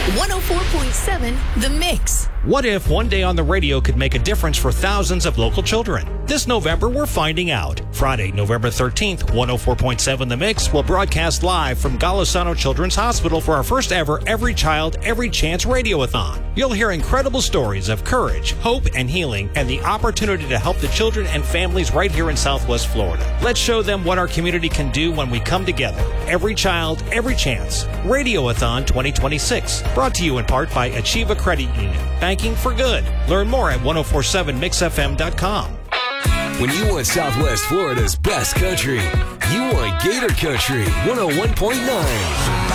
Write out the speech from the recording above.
104.7 The Mix. What if one day on the radio could make a difference for thousands of local children? This November, we're finding out. Friday, November 13th, 104.7 The Mix will broadcast live from Golisano Children's Hospital for our first ever Every Child, Every Chance Radioathon. You'll hear incredible stories of courage, hope, and healing, and the opportunity to help the children and families right here in Southwest Florida. Let's show them what our community can do when we come together. Every Child, Every Chance Radioathon 2026. Brought to you in part by Achieva Credit Union. Banking for good. Learn more at 1047mixfm.com. When you want Southwest Florida's best country, you want Gator Country 101.9.